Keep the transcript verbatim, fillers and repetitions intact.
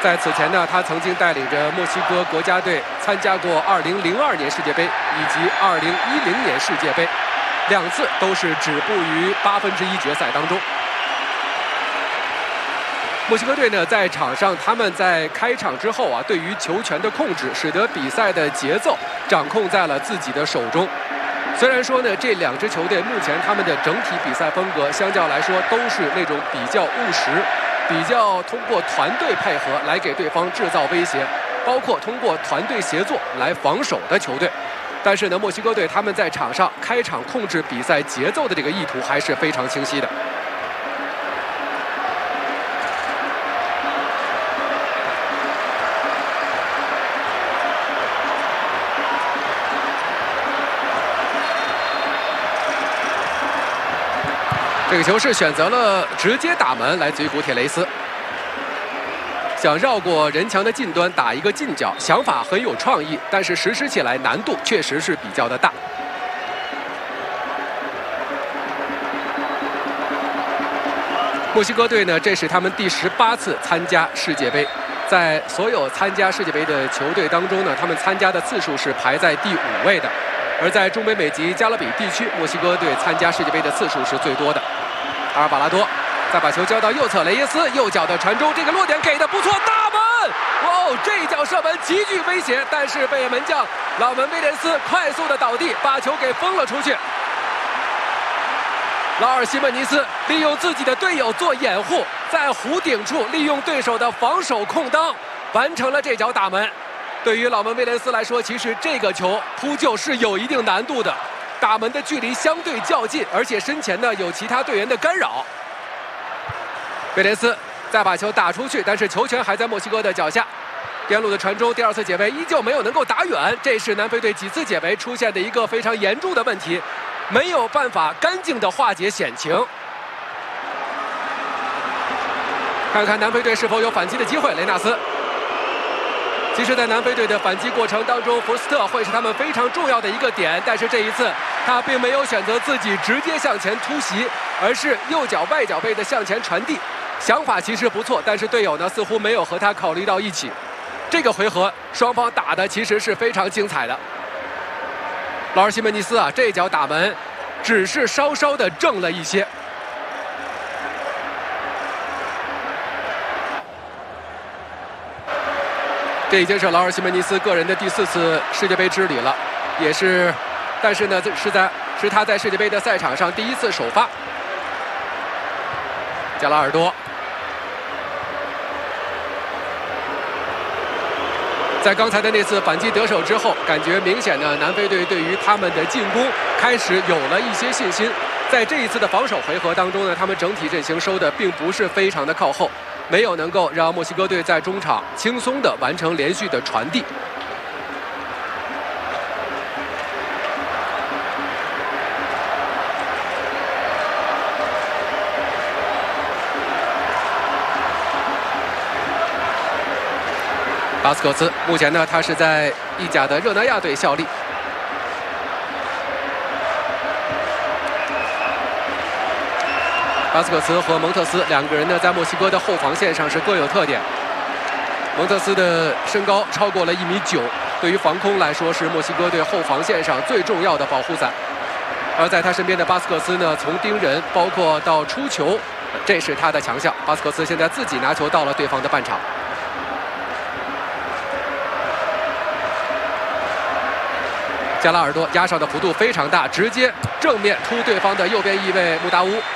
在此前呢，他曾经带领着墨西哥国家队参加过二零零二年世界杯以及二零一零年世界杯，两次都是止步于八分之一决赛当中。墨西哥队呢，在场上他们在开场之后啊，对于球权的控制，使得比赛的节奏掌控在了自己的手中。虽然说呢，这两支球队目前他们的整体比赛风格相较来说都是那种比较务实、比较通过团队配合来给对方制造威胁，包括通过团队协作来防守的球队。但是呢，墨西哥队他们在场上开场控制比赛节奏的这个意图还是非常清晰的。这个球是选择了直接打门，来自于古铁雷斯，想绕过人墙的近端打一个近角，想法很有创意，但是实施起来难度确实是比较的大。墨西哥队呢，这是他们第十八次参加世界杯，在所有参加世界杯的球队当中呢，他们参加的次数是排在第五位的。而在中北美及加勒比地区，墨西哥队参加世界杯的次数是最多的。阿尔巴拉多再把球交到右侧，雷耶斯右脚的传中，这个落点给的不错，大门！哇哦，这一脚射门极具威胁，但是被门将老门威廉斯快速的倒地，把球给封了出去。劳尔西门尼斯利用自己的队友做掩护，在弧顶处利用对手的防守空当，完成了这脚打门。对于老门威廉斯来说，其实这个球扑救是有一定难度的，打门的距离相对较近，而且身前呢有其他队员的干扰。威廉斯再把球打出去，但是球权还在墨西哥的脚下。边路的传中，第二次解围依旧没有能够打远，这是南非队几次解围出现的一个非常严重的问题，没有办法干净的化解险情。看看南非队是否有反击的机会，雷纳斯。其实，在南非队的反击过程当中，福斯特会是他们非常重要的一个点。但是这一次，他并没有选择自己直接向前突袭，而是右脚外脚背的向前传递。想法其实不错，但是队友呢似乎没有和他考虑到一起。这个回合双方打的其实是非常精彩的。劳尔西门尼斯啊，这脚打门只是稍稍的正了一些。这已经是劳尔西门尼斯个人的第四次世界杯之旅了，也是，但是呢，是在是他在世界杯的赛场上第一次首发。加拉尔多在刚才的那次反击得手之后，感觉明显的南非队对于他们的进攻开始有了一些信心。在这一次的防守回合当中呢，他们整体阵型收的并不是非常的靠后，没有能够让墨西哥队在中场轻松的完成连续的传递。巴斯克茨目前呢，他是在意甲的热那亚队效力。巴斯克茨和蒙特斯两个人呢，在墨西哥的后防线上是各有特点。蒙特斯的身高超过了一米九，对于防空来说是墨西哥队后防线上最重要的保护伞。而在他身边的巴斯克斯呢，从盯人包括到出球，这是他的强项。巴斯克斯现在自己拿球到了对方的半场。加拉尔多压上的幅度非常大，直接正面突对方的右边翼卫穆达乌。